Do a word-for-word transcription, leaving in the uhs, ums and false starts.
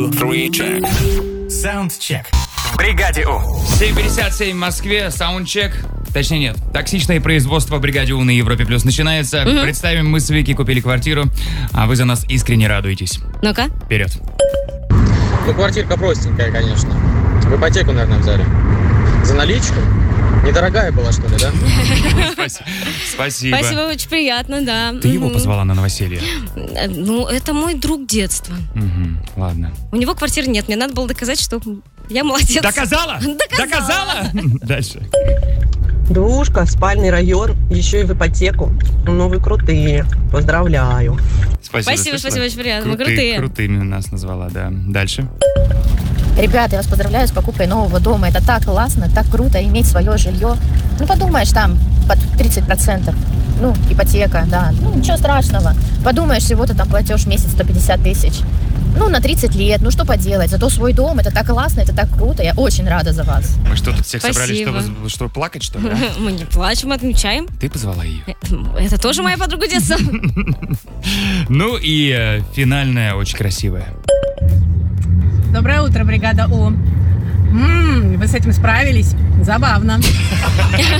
Саундчек. В бригаде У. семь пятьдесят семь в Москве. Саундчек. Точнее, нет. Токсичное производство в бригаде У на Европе Плюс начинается. Mm-hmm. Представим, мы с Вики купили квартиру, а вы за нас искренне радуетесь. Ну-ка. Вперед. Ну, квартирка простенькая, конечно. В ипотеку, наверное, взяли. За наличку? Недорогая была, что ли, да? Спасибо. Спасибо, очень приятно, да. Ты его позвала на новоселье? Ну, это мой друг детства. Угу, ладно. У него квартиры нет, мне надо было доказать, что я молодец. Доказала? Доказала? Дальше. Двушка, спальный район, еще и в ипотеку. Ну, вы крутые. Поздравляю. Спасибо, спасибо, спасибо, очень приятно. Мы крутые. Крутыми нас назвала, да. Дальше. Ребята, я вас поздравляю с покупкой нового дома. Это так классно, так круто иметь свое жилье. Ну, подумаешь, там под тридцать процентов. Ну, ипотека, да. Ну, ничего страшного. Подумаешь, всего-то там платеж в месяц сто пятьдесят тысяч. Ну, на тридцать лет. Ну, что поделать. Зато свой дом, это так классно, это так круто. Я очень рада за вас. Мы что, тут всех Спасибо. собрались, чтобы, чтобы плакать, что ли? А? Мы не плачем, мы отмечаем. Ты позвала ее. Это тоже моя подруга детства. Ну и э, финальная, очень красивая. Доброе утро, бригада У. М-м, вы с этим справились? Забавно.